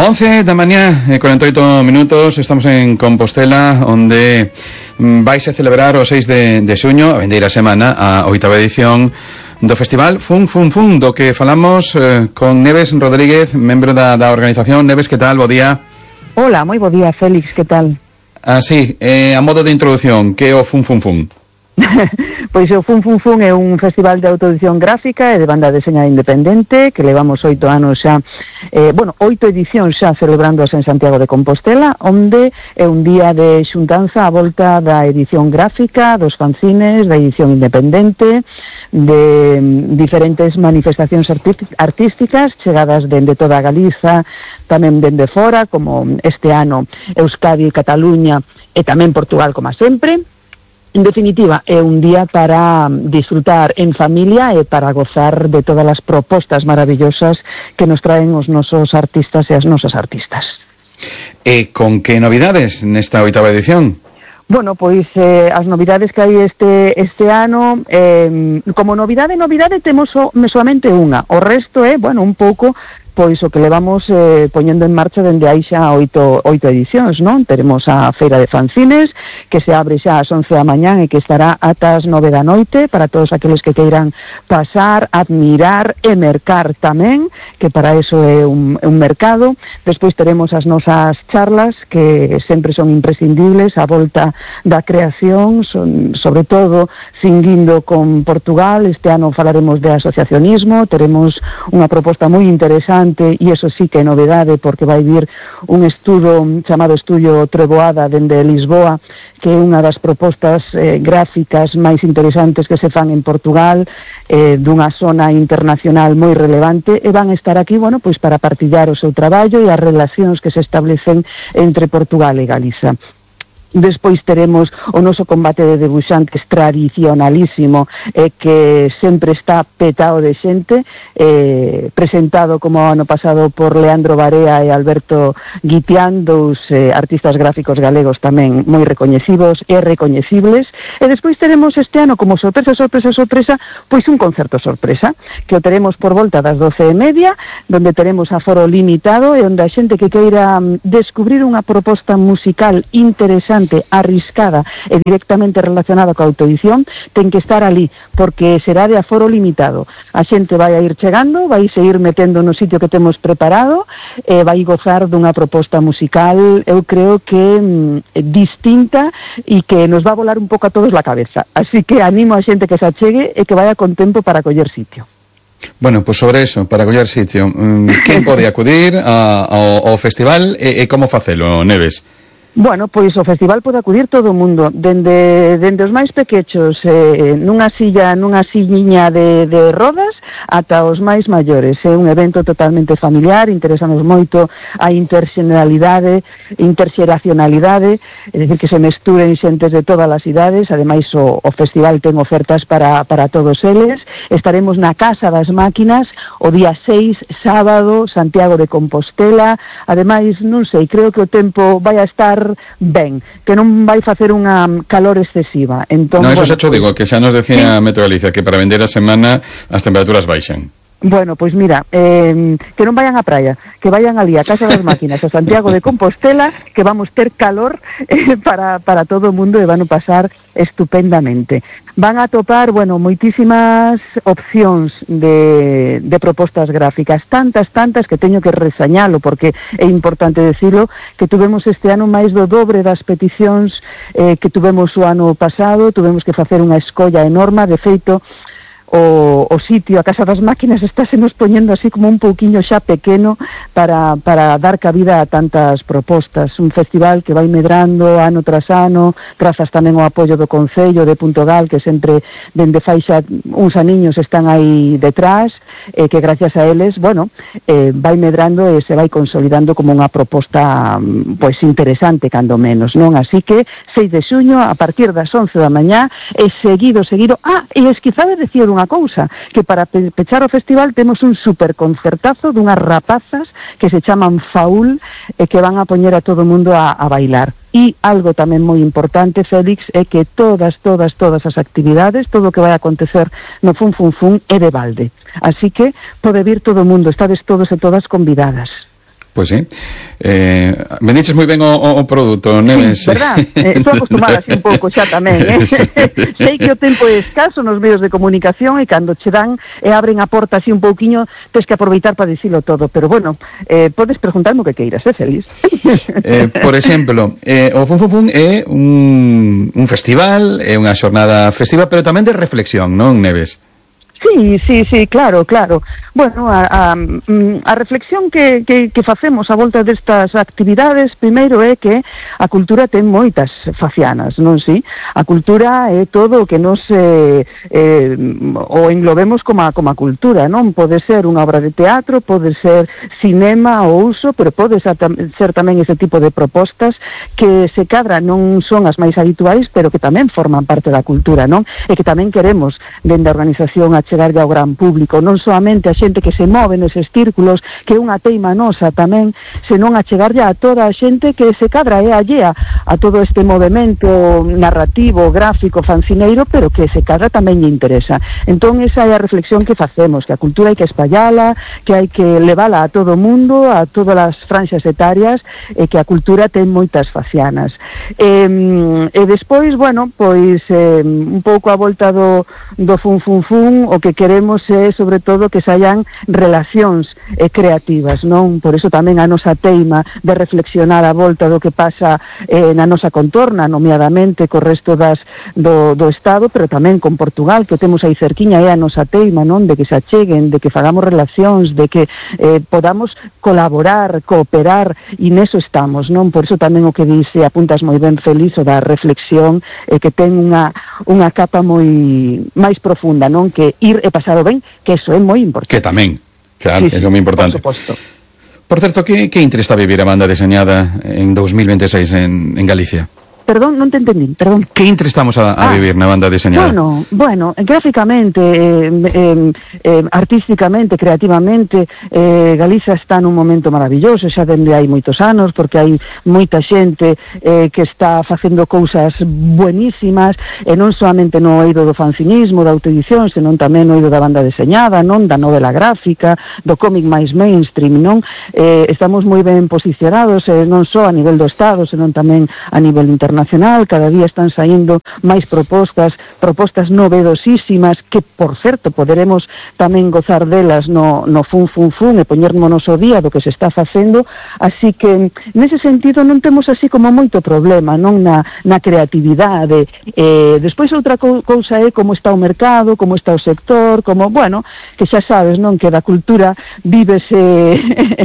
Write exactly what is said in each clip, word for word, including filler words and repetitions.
once da mañá e cuarenta e oito minutos, estamos en Compostela, onde vais a celebrar o seis de, de xuño, a vindeira semana, a oitava edición do Festival Fun Fun Fun, do que falamos eh, con Neves Rodríguez, membro da, da organización. Neves, que tal? Bo día. Hola, moi bo día, Félix, que tal? Ah, sí, eh, a modo de introducción, que é o Fun Fun Fun? Pois o Fun Fun Fun é un festival de autoedición gráfica e de banda deseñada independente que levamos oito anos xa, eh, bueno, oito edicións xa celebrándose en Santiago de Compostela, onde é un día de xuntanza a volta da edición gráfica, dos fanzines, da edición independente, de diferentes manifestacións artísticas chegadas dende toda Galiza, tamén dende fora, como este ano Euskadi, Cataluña e tamén Portugal, como sempre. En definitiva, é un día para disfrutar en familia e para gozar de todas as propostas maravillosas que nos traen os nosos artistas e as nosas artistas. E con que novidades nesta oitava edición? Bueno, pois eh, as novidades que hai este este ano, eh, como novidade, novidade temos so, soamente unha. O resto é, bueno, un pouco pois o que levamos eh, poñendo en marcha dende aí xa oito, oito edicións, non? Teremos a Feira de Fanzines, que se abre xa ás once da mañán e que estará ata as nove da noite para todos aqueles que queiran pasar, admirar e mercar tamén, que para eso é un, un mercado. Despois teremos as nosas charlas, que sempre son imprescindibles, a volta da creación, son, sobre todo, cinguindo con Portugal. Este ano falaremos de asociacionismo, teremos unha proposta moi interesante, e iso sí que é novedade, porque vai vir un estudo chamado Estudio Treboada dende Lisboa, que é unha das propostas eh, gráficas máis interesantes que se fan en Portugal, eh, dunha zona internacional moi relevante, e van estar aquí, bueno, pois para partillar o seu traballo e as relacións que se establecen entre Portugal e Galiza. Despois teremos o noso combate de debuxantes tradicionalísimo, eh, que sempre está petado de xente, eh, presentado como ano pasado por Leandro Barea e Alberto Guitián, dous eh, artistas gráficos galegos tamén moi recoñecidos e recoñecibles. E despois teremos este ano como sorpresa, sorpresa, sorpresa, pois un concerto sorpresa, que o teremos por volta das doce e media, donde teremos aforo limitado e onde a xente que queira descubrir unha proposta musical interesante, arriscada e directamente relacionada coa autoedición, ten que estar ali, porque será de aforo limitado. A xente vai a ir chegando, vai seguir metendo no sitio que temos preparado, e vai gozar dunha proposta musical, eu creo que mm, distinta, e que nos va a volar un pouco a todos la cabeza. Así que animo a xente que se achegue e que vaya con tempo para coller sitio. Bueno, pues sobre eso, para coller sitio, quen pode acudir a, ao, ao festival e, e como facelo, Neves? Bueno, pois o festival pode acudir todo o mundo, dende, dende os máis pequechos, eh, nunha silla, nunha silliña de, de rodas, ata os máis maiores. É un evento totalmente familiar, interesanos moito a interxeracionalidade, interxeracionalidade, é dicir, que se mesturen xentes de todas as idades. Ademais, o, o festival ten ofertas para, para todos eles. Estaremos na Casa das Máquinas o día seis, sábado, Santiago de Compostela. Ademais, non sei, creo que o tempo vai a estar ben, que non vai facer unha calor excesiva. Entón, no, eso bueno, xa cho digo, que xa nos decía ¿sí? Meteo Galicia que para vender a semana as temperaturas baixan. Bueno, pois mira, eh, que non vayan á praia, que vayan ali a Casa das Máquinas, a Santiago de Compostela, que vamos ter calor eh, para, para todo o mundo e van a pasar estupendamente. Van a topar, bueno, moitísimas opcións de, de propostas gráficas, tantas, tantas que teño que resañalo, porque é importante decirlo, que tuvemos este ano máis do dobre das peticións eh, que tuvemos o ano pasado. Tuvemos que facer unha escolla enorme. De feito, O, o sitio, a Casa das Máquinas, está se nos poñendo así como un pouquiño xa pequeno para, para dar cabida a tantas propostas. Un festival que vai medrando ano tras ano, grazas tamén ao apoio do Concello de Puntogal, que sempre dende fai xa uns aniños están aí detrás, e que gracias a eles, bueno, eh, vai medrando e se vai consolidando como unha proposta pois interesante, cando menos, non? Así que seis de xuño, a partir das once da mañá, e seguido, seguido, ah, e esquizade decir unha cousa, que para pe pechar o festival temos un superconcertazo dunhas rapazas que se chaman Faul, e que van a poñer a todo o mundo a, a bailar. E algo tamén moi importante, Félix, é que todas, todas, todas as actividades, todo o que vai acontecer no Fun Fun Fun é de balde. Así que pode vir todo o mundo, estades todos e todas convidadas. Pois sí. Eh, vendiches moi ben o, o produto, Neves. Sí, verdad? Eh, estou acostumada así un pouco xa tamén, eh? Sei que o tempo é escaso nos medios de comunicación e cando che dan e abren a porta así un pouquiño, tens que aproveitar para dicilo todo, pero bueno, eh, podes preguntarme o que queiras, é eh, feliz. Eh, por exemplo, eh, o Fun Fun Fun é un, un festival, é unha xornada festiva, pero tamén de reflexión, non, Neves? Sí, sí, sí, claro, claro. Bueno, a, a, a reflexión que, que, que facemos a volta destas actividades, primeiro é que a cultura ten moitas facianas, non si? A cultura é todo o que nos eh, eh, o englobemos como a, como a cultura, non? Pode ser unha obra de teatro, pode ser cinema ou uso, pero pode ser tamén ese tipo de propostas que se cadra non son as máis habituais, pero que tamén forman parte da cultura, non? E que tamén queremos, dende a organización, a chegarlle ao gran público, non soamente a xente que se move neses círculos, que é unha teima nosa tamén, senón a chegarlle a toda a xente que se cadra é allea a todo este movimento narrativo, gráfico, fancineiro, pero que se cadra tamén lle interesa. Entón, esa é a reflexión que facemos, que a cultura hai que espallala, que hai que levala a todo o mundo, a todas as franxas etarias, e que a cultura ten moitas facianas. E, e despois, bueno, pois eh, un pouco a volta do, do fun fun fun, o que queremos é, sobre todo, que saian relacións eh, creativas, non? Por iso tamén a nosa teima de reflexionar a volta do que pasa eh, na nosa contorna, nomeadamente co resto das, do, do Estado, pero tamén con Portugal, que temos aí cerquiña, é a nosa teima, non? De que se acheguen, de que fagamos relacións, de que eh, podamos colaborar, cooperar, e neso estamos, non? Por iso tamén o que dice, apuntas moi ben, Feliz, o da reflexión, eh, que ten unha, unha capa moi máis profunda, non? Que ir e pasado ben, que eso é moi importante. Que tamén, claro, sí, é moi importante. Por suposto. Por certo, que, que interés está a vivir a banda deseñada en dos mil veintiséis en, en Galicia? Perdón, non te entendín, perdón. Que intre estamos a, a ah, vivir na banda deseñada? Bueno, bueno, gráficamente, eh, eh, eh, artísticamente, creativamente, eh, Galiza está nun momento maravilloso, xa dende hai moitos anos, porque hai moita xente eh, que está facendo cousas buenísimas, e non solamente no eido do fancinismo, da autoedición, senón tamén no eido da banda deseñada, non da novela gráfica, do cómic máis mainstream, non? Eh, estamos moi ben posicionados, eh, non só a nivel do Estado, senón tamén a nivel internacional, nacional, cada día están saindo máis propostas, propostas novedosísimas que, por certo, poderemos tamén gozar delas no, no fun fun fun e poñernos o día do que se está facendo, así que nese sentido non temos así como moito problema, non na, na creatividade. Eh, despois outra co cousa é como está o mercado, como está o sector, como, bueno, que xa sabes, non, que da cultura vívese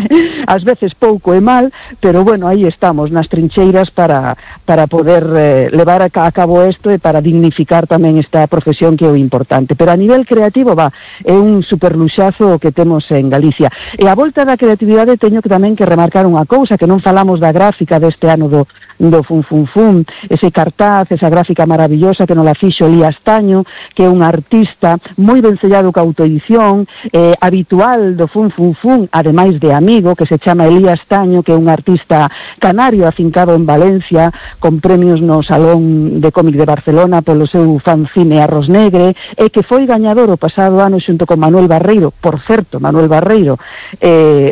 ás veces pouco e mal, pero bueno, aí estamos nas trincheiras para, para poder poder eh, levar a, a cabo isto e para dignificar tamén esta profesión que é o importante. Pero a nivel creativo, va, é un superluxazo o que temos en Galicia. E a volta da creatividade teño que tamén que remarcar unha cousa, que non falamos da gráfica deste ano do, do Fun Fun Fun, ese cartaz, esa gráfica maravillosa que non la fixo Elías Taño, que é un artista moi vencellado ca autoedición, eh, habitual do Fun Fun Fun, ademais de amigo, que se chama Elías Taño, que é un artista canario afincado en Valencia, con premios no Salón de Cómic de Barcelona polo seu fanzine Arroz Negre, e que foi gañador o pasado ano xunto con Manuel Barreiro, por certo, Manuel Barreiro, eh,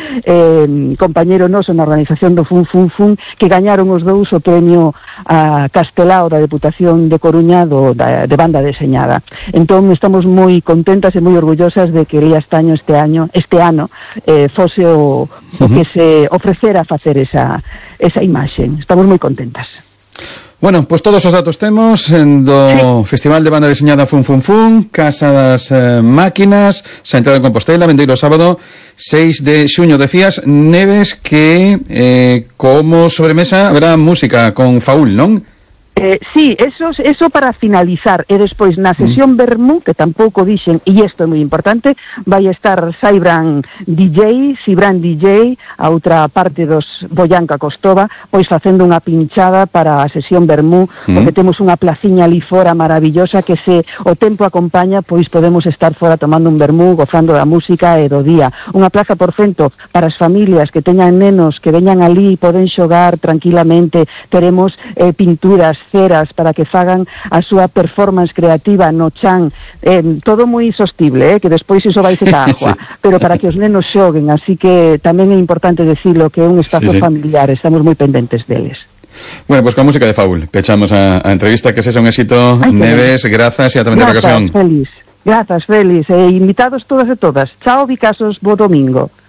eh, compañeiro noso na organización do Fun Fun Fun, que gañaron os dous o premio a Castelao da Deputación de Coruña do, da, de banda deseñada. Entón estamos moi contentas e moi orgullosas de que Elías Taño este año, este ano eh, fose o, o que se ofrecera a facer esa, esa imaxe. Estamos moi contentas. Bueno, pois pues todos os datos temos do sí. Festival de Banda Deseñada Fun Fun Fun, Casa das eh, Máquinas, Santiago de Compostela, vendeiro sábado seis de xuño. Decías, Neves, que eh, como sobremesa haberá música con Faúl, non? Eh, sí, eso, eso para finalizar, e despois na sesión mm. Vermú, que tampouco dixen, e isto é moi importante, vai estar Saibran D J, Sibran D J, a outra parte dos Boyanca Costova, pois facendo unha pinchada para a sesión Vermú, mm. porque temos unha placiña ali fora maravillosa que se o tempo acompaña, pois podemos estar fora tomando un vermú, gozando da música e do día. Unha plaza, por cento, para as familias que teñan nenos que veñan ali e poden xogar tranquilamente, teremos eh, pinturas, ceras para que fagan a súa performance creativa no chan, eh, todo moi sostible, eh, que despois iso vai ser a agua, sí. Pero para que os nenos xoguen, así que tamén é importante decirlo que é un espazo sí, sí. familiar, estamos moi pendentes deles. Bueno, pues con música de Faul pechamos a, a entrevista, que sexa un éxito. Ay, Neves, grazas e ata a ocasión. Grazas, Félix. Grazas, Félix, e invitados todas e todas. Chao, Vicasos, bo domingo.